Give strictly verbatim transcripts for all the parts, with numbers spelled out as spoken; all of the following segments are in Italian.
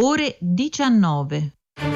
ore diciannove.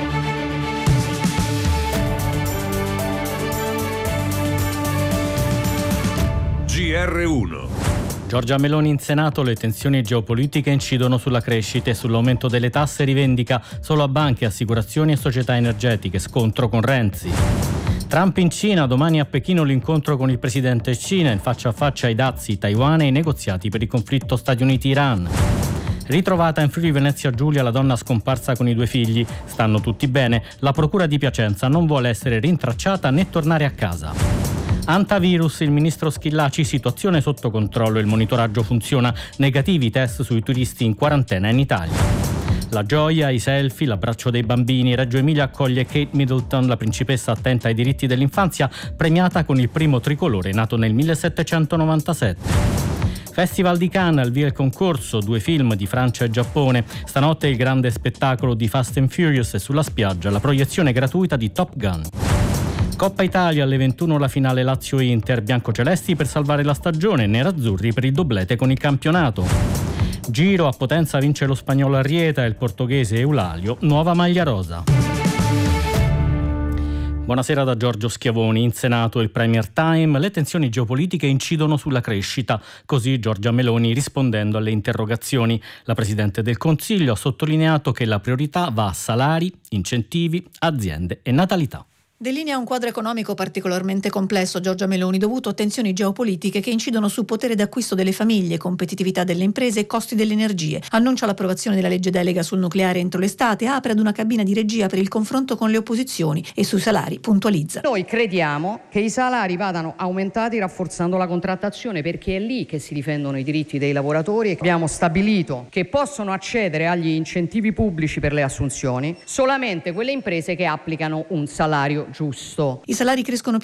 G R uno. Giorgia Meloni in Senato: le tensioni geopolitiche incidono sulla crescita e sull'aumento delle tasse, rivendica solo a banche, assicurazioni e società energetiche, scontro con Renzi. Trump in Cina, domani a Pechino l'incontro con il presidente Cina, in faccia a faccia ai dazi Taiwan e i negoziati per il conflitto Stati Uniti-Iran. Ritrovata in Friuli Venezia Giulia la donna scomparsa con i due figli, stanno tutti bene, la procura di Piacenza non vuole essere rintracciata né tornare a casa. Antavirus, il ministro Schillaci, situazione sotto controllo, il monitoraggio funziona, negativi test sui turisti in quarantena in Italia. La gioia, i selfie, l'abbraccio dei bambini. Reggio Emilia accoglie Kate Middleton, la principessa attenta ai diritti dell'infanzia, premiata con il primo tricolore nato nel millesettecentonovantasette. Festival di Cannes, al via il concorso, due film di Francia e Giappone. Stanotte il grande spettacolo di Fast and Furious e sulla spiaggia la proiezione gratuita di Top Gun. Coppa Italia, alle ventuno la finale Lazio-Inter, biancocelesti per salvare la stagione, nerazzurri per il doblete con il campionato. Giro, a Potenza vince lo spagnolo Arrieta e il portoghese Eulalio, nuova maglia rosa. Buonasera da Giorgio Schiavoni. In Senato il Premier Time: le tensioni geopolitiche incidono sulla crescita. Così Giorgia Meloni rispondendo alle interrogazioni. La Presidente del Consiglio ha sottolineato che la priorità va a salari, incentivi, aziende e natalità. Delinea un quadro economico particolarmente complesso Giorgia Meloni, dovuto a tensioni geopolitiche che incidono sul potere d'acquisto delle famiglie, competitività delle imprese e costi delle energie. Annuncia l'approvazione della legge delega sul nucleare entro l'estate, apre ad una cabina di regia per il confronto con le opposizioni e sui salari puntualizza. Noi crediamo che i salari vadano aumentati rafforzando la contrattazione, perché è lì che si difendono i diritti dei lavoratori, e abbiamo stabilito che possono accedere agli incentivi pubblici per le assunzioni solamente quelle imprese che applicano un salario giusto. I salari crescono più